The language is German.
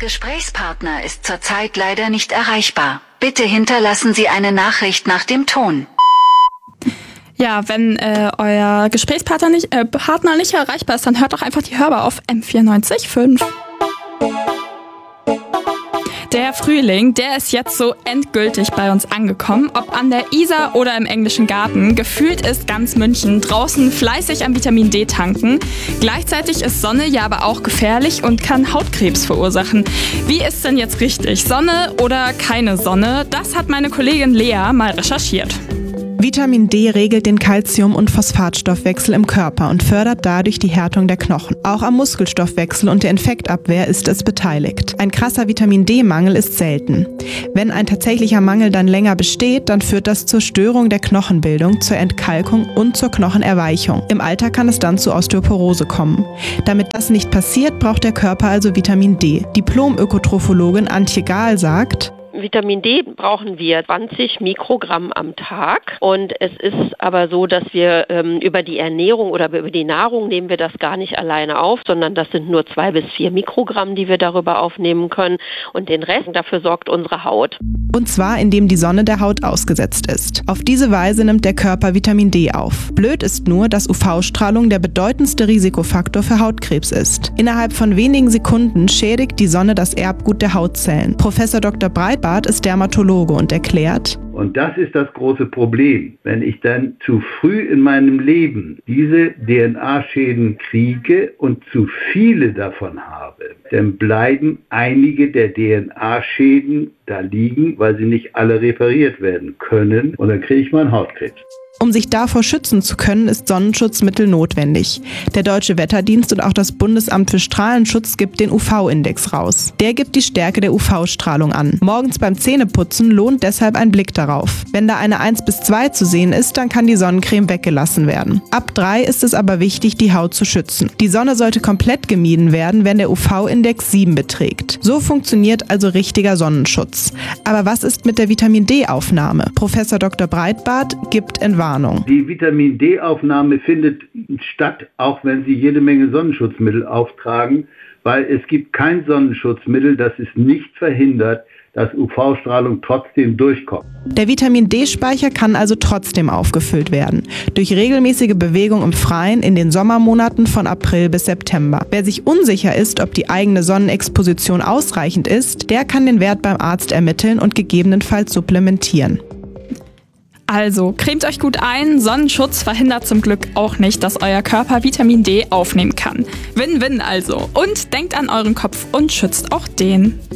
Gesprächspartner ist zurzeit leider nicht erreichbar. Bitte hinterlassen Sie eine Nachricht nach dem Ton. Ja, wenn euer Gesprächspartner nicht erreichbar ist, dann hört doch einfach die Hörbar auf M94.5. Der Frühling, der ist jetzt so endgültig bei uns angekommen. Ob an der Isar oder im englischen Garten, gefühlt ist ganz München draußen fleißig am Vitamin D tanken. Gleichzeitig ist Sonne ja aber auch gefährlich und kann Hautkrebs verursachen. Wie ist denn jetzt richtig? Sonne oder keine Sonne? Das hat meine Kollegin Lea mal recherchiert. Vitamin D regelt den Calcium- und Phosphatstoffwechsel im Körper und fördert dadurch die Härtung der Knochen. Auch am Muskelstoffwechsel und der Infektabwehr ist es beteiligt. Ein krasser Vitamin-D-Mangel ist selten. Wenn ein tatsächlicher Mangel dann länger besteht, dann führt das zur Störung der Knochenbildung, zur Entkalkung und zur Knochenerweichung. Im Alter kann es dann zu Osteoporose kommen. Damit das nicht passiert, braucht der Körper also Vitamin D. Diplom-Ökotrophologin Antje Gahl sagt: Vitamin D brauchen wir 20 Mikrogramm am Tag und es ist aber so, dass wir über die Ernährung oder über die Nahrung nehmen wir das gar nicht alleine auf, sondern das sind nur 2 bis 4 Mikrogramm, die wir darüber aufnehmen können und den Rest, dafür sorgt unsere Haut. Und zwar, indem die Sonne der Haut ausgesetzt ist. Auf diese Weise nimmt der Körper Vitamin D auf. Blöd ist nur, dass UV-Strahlung der bedeutendste Risikofaktor für Hautkrebs ist. Innerhalb von wenigen Sekunden schädigt die Sonne das Erbgut der Hautzellen. Professor Dr. Breitbart ist Dermatologe und erklärt: Und das ist das große Problem. Wenn ich dann zu früh in meinem Leben diese DNA-Schäden kriege und zu viele davon habe, dann bleiben einige der DNA-Schäden da liegen, weil sie nicht alle repariert werden können. Und dann kriege ich mal einen Hautkrebs. Um sich davor schützen zu können, ist Sonnenschutzmittel notwendig. Der Deutsche Wetterdienst und auch das Bundesamt für Strahlenschutz gibt den UV-Index raus. Der gibt die Stärke der UV-Strahlung an. Morgens beim Zähneputzen lohnt deshalb ein Blick darauf. Wenn da eine 1 bis 2 zu sehen ist, dann kann die Sonnencreme weggelassen werden. Ab 3 ist es aber wichtig, die Haut zu schützen. Die Sonne sollte komplett gemieden werden, wenn der UV-Index 7 beträgt. So funktioniert also richtiger Sonnenschutz. Aber was ist mit der Vitamin-D-Aufnahme? Professor Dr. Breitbart gibt Entwarnung. Die Vitamin-D-Aufnahme findet statt, auch wenn Sie jede Menge Sonnenschutzmittel auftragen, weil es gibt kein Sonnenschutzmittel, das es nicht verhindert, dass UV-Strahlung trotzdem durchkommt. Der Vitamin-D-Speicher kann also trotzdem aufgefüllt werden. Durch regelmäßige Bewegung im Freien in den Sommermonaten von April bis September. Wer sich unsicher ist, ob die eigene Sonnenexposition ausreichend ist, der kann den Wert beim Arzt ermitteln und gegebenenfalls supplementieren. Also, cremt euch gut ein, Sonnenschutz verhindert zum Glück auch nicht, dass euer Körper Vitamin D aufnehmen kann. Win-win also. Und denkt an euren Kopf und schützt auch den.